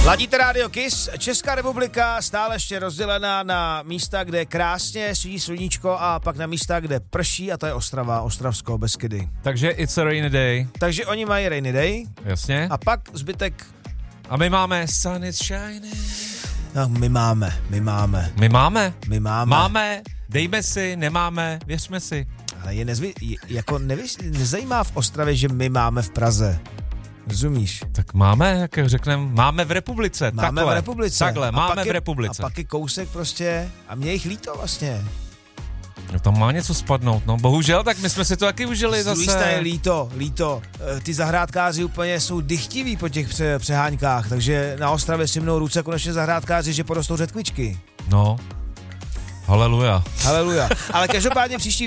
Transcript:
Ladíte Radio Kiss, Česká republika stále ještě rozdělená na místa, kde krásně svítí sluníčko a pak na místa, kde prší a to je Ostrava, Ostravsko, Beskydy. Takže it's a rainy day. Takže oni mají rainy day. Jasně. A pak zbytek... A my máme sun is shining. No, my máme. Máme, dejme si, nemáme, věřme si. Ale je nezajímá v Ostravě, že my máme v Praze. Rozumíš? Tak máme, jak řekneme, máme v republice. Máme v republice. Takhle, máme v republice. A pak je kousek prostě a mě jich líto vlastně. No tam má něco spadnout, no bohužel, tak my jsme si to taky užili zase. Z druhé strany líto. Ty zahrádkáři úplně jsou dychtiví po těch přeháňkách, takže na Ostravě si mnou ruce konečně zahrádkáři, že porostou řetkvičky. No, haleluja. Ale každopádně příští